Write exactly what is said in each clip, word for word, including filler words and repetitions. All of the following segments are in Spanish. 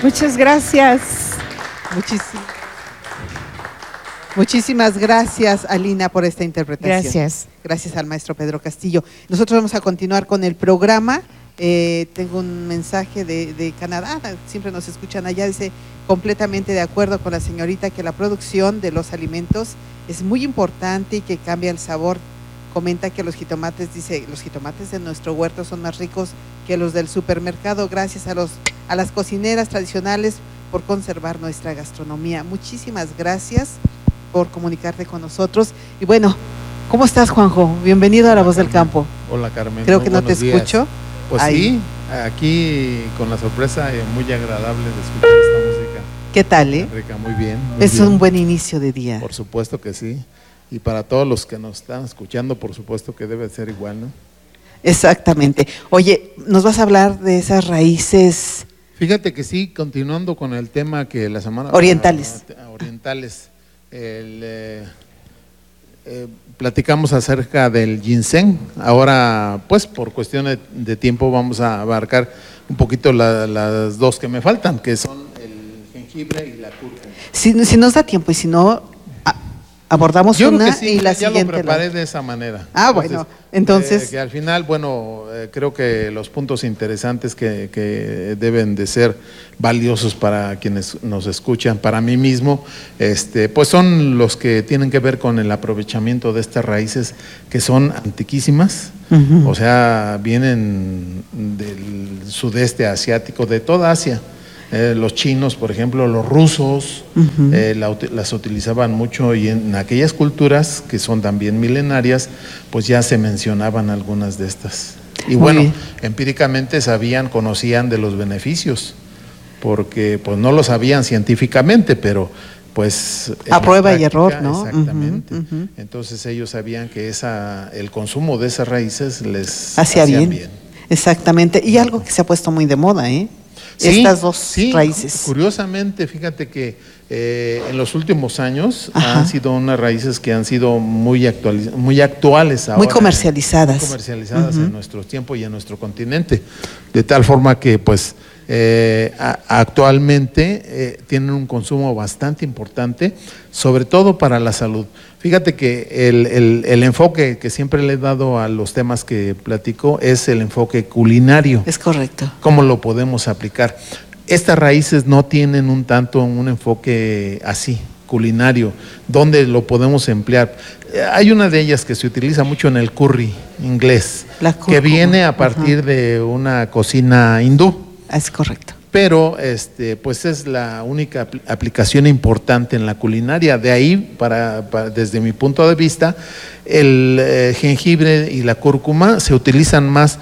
Muchas gracias. Muchísimas, muchísimas gracias, Alina, por esta interpretación. Gracias. Gracias al maestro Pedro Castillo. Nosotros vamos a continuar con el programa. Eh, tengo un mensaje de, de Canadá, siempre nos escuchan allá, dice completamente de acuerdo con la señorita que la producción de los alimentos es muy importante y que cambia el sabor. Comenta que los jitomates, dice, los jitomates de nuestro huerto son más ricos que los del supermercado, gracias a los a las cocineras tradicionales por conservar nuestra gastronomía. Muchísimas gracias por comunicarte con nosotros. Y bueno, ¿cómo estás, Juanjo? Bienvenido a La Voz del Campo. Hola, Carmen. Creo que no te escucho. Pues Ahí. Sí, aquí con la sorpresa eh, muy agradable de escuchar esta música. ¿Qué tal, eh? Rica, muy bien. Muy es bien. un buen inicio de día. Por supuesto que sí. Y para todos los que nos están escuchando, por supuesto que debe ser igual, ¿no? Exactamente. Oye, ¿nos vas a hablar de esas raíces? Fíjate que sí, continuando con el tema que la semana… Orientales. Ah, orientales. El, eh, eh, platicamos acerca del ginseng. Ahora, pues, por cuestiones de tiempo vamos a abarcar un poquito la, las dos que me faltan, que son el jengibre y la cúrcuma. Si, si nos da tiempo y si no… Abordamos Yo una creo que sí, y la ya siguiente. lo preparé la... de esa manera. Ah, bueno, entonces… Eh, que al final, bueno, eh, creo que los puntos interesantes que, que deben de ser valiosos para quienes nos escuchan, para mí mismo, este, pues son los que tienen que ver con el aprovechamiento de estas raíces que son antiquísimas, uh-huh. O sea, vienen del sudeste asiático, de toda Asia. Eh, los chinos, por ejemplo, los rusos, uh-huh. eh, la, las utilizaban mucho y en aquellas culturas que son también milenarias, pues ya se mencionaban algunas de estas. Y Muy bueno, bien. empíricamente sabían, conocían de los beneficios, porque pues no lo sabían científicamente, pero pues… A prueba práctica, y error, ¿no? Exactamente. Uh-huh, uh-huh. Entonces ellos sabían que esa, el consumo de esas raíces les hacía bien. bien. Exactamente. Y algo que se ha puesto muy de moda, ¿eh? Sí, estas dos sí, raíces. Curiosamente, fíjate que eh, en los últimos años Ajá. han sido unas raíces que han sido muy, actualiz muy actuales ahora. Muy comercializadas. Muy comercializadas uh-huh. en nuestro tiempo y en nuestro continente. De tal forma que pues eh, a, actualmente eh, tienen un consumo bastante importante, sobre todo para la salud. Fíjate que el, el, el enfoque que siempre le he dado a los temas que platico es el enfoque culinario. Es correcto. ¿Cómo lo podemos aplicar? Estas raíces no tienen un tanto un enfoque así, culinario, ¿dónde lo podemos emplear? Hay una de ellas que se utiliza mucho en el curry inglés, que viene a partir uh-huh. de una cocina hindú. Es correcto. Pero este, pues es la única apl aplicación importante en la culinaria. De ahí, para, para, desde mi punto de vista, el eh, jengibre y la cúrcuma se utilizan más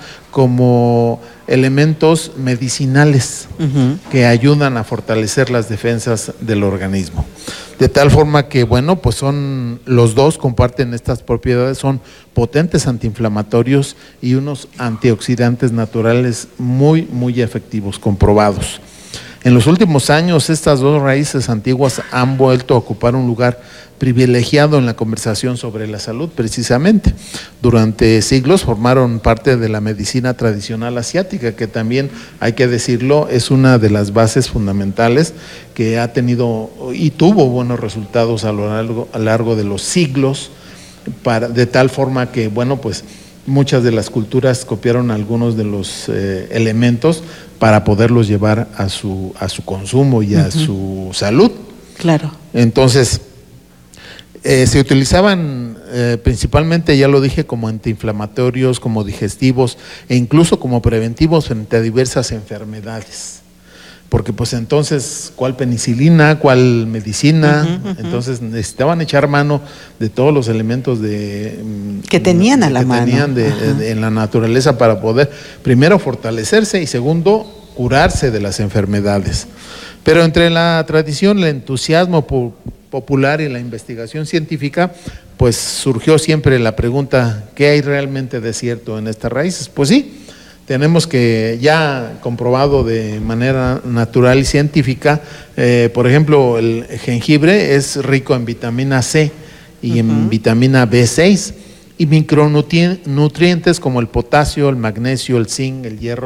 como elementos medicinales uh-huh. que ayudan a fortalecer las defensas del organismo. De tal forma que, bueno, pues son los dos comparten estas propiedades, son potentes antiinflamatorios y unos antioxidantes naturales muy, muy efectivos, comprobados. En los últimos años, estas dos raíces antiguas han vuelto a ocupar un lugar privilegiado en la conversación sobre la salud, precisamente. Durante siglos formaron parte de la medicina tradicional asiática, que también, hay que decirlo, es una de las bases fundamentales que ha tenido y tuvo buenos resultados a lo largo, a lo largo de los siglos, para, de tal forma que, bueno, pues muchas de las culturas copiaron algunos de los eh, elementos para poderlos llevar a su, a su consumo y a uh-huh. su salud. Claro. Entonces, eh, se utilizaban eh, principalmente, ya lo dije, como antiinflamatorios, como digestivos e incluso como preventivos frente a diversas enfermedades. Porque pues entonces, ¿cuál penicilina? ¿Cuál medicina? Uh-huh, uh-huh. Entonces necesitaban echar mano de todos los elementos de que tenían a la que mano tenían de, uh-huh. de, en la naturaleza para poder, primero, fortalecerse y segundo, curarse de las enfermedades. Pero entre la tradición, el entusiasmo po popular y la investigación científica, pues surgió siempre la pregunta, ¿qué hay realmente de cierto en estas raíces? Pues sí, tenemos que ya comprobado de manera natural y científica, eh, por ejemplo, el jengibre es rico en vitamina C y uh-huh. en vitamina B seis y micronutrientes como el potasio, el magnesio, el zinc, el hierro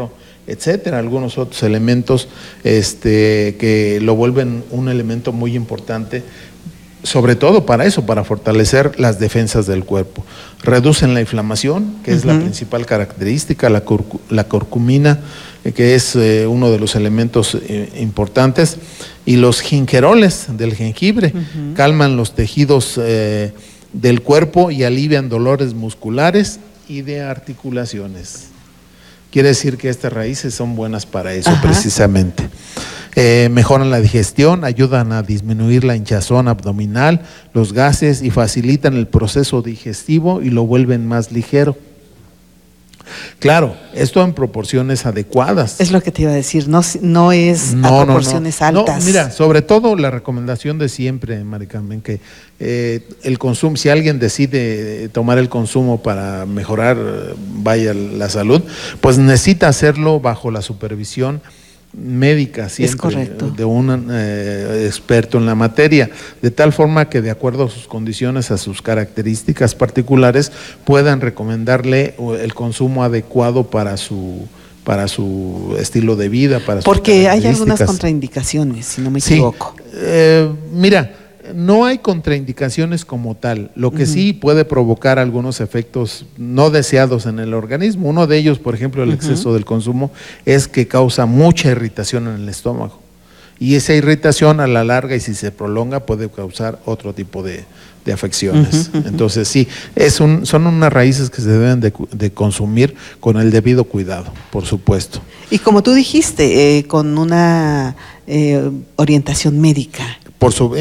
etcétera, algunos otros elementos este, que lo vuelven un elemento muy importante, sobre todo para eso, para fortalecer las defensas del cuerpo. Reducen la inflamación, que es uh-huh. la principal característica, la, curcu la curcumina, eh, que es eh, uno de los elementos eh, importantes, y los gingeroles del jengibre, uh-huh. calman los tejidos eh, del cuerpo y alivian dolores musculares y de articulaciones. Quiere decir que estas raíces son buenas para eso, ajá. precisamente. Eh, mejoran la digestión, ayudan a disminuir la hinchazón abdominal, los gases y facilitan el proceso digestivo y lo vuelven más ligero. Claro, esto en proporciones adecuadas. Es lo que te iba a decir, no, no es no, a proporciones no, no. altas. No, mira, sobre todo la recomendación de siempre, Mari Carmen, que eh, el consumo, si alguien decide tomar el consumo para mejorar, vaya, la salud, pues necesita hacerlo bajo la supervisión médica siempre, de un eh, experto en la materia, de tal forma que de acuerdo a sus condiciones, a sus características particulares, puedan recomendarle el consumo adecuado para su para su estilo de vida, para porque hay algunas contraindicaciones, si no me equivoco. Sí, eh, mira, no hay contraindicaciones como tal, lo que uh-huh. sí puede provocar algunos efectos no deseados en el organismo. Uno de ellos, por ejemplo, el uh-huh. exceso del consumo, es que causa mucha irritación en el estómago. Y esa irritación a la larga, y si se prolonga, puede causar otro tipo de, de afecciones. Uh-huh, uh-huh. Entonces sí, es un, son unas raíces que se deben de, de consumir con el debido cuidado, por supuesto. Y como tú dijiste, eh, con una eh, orientación médica. Por su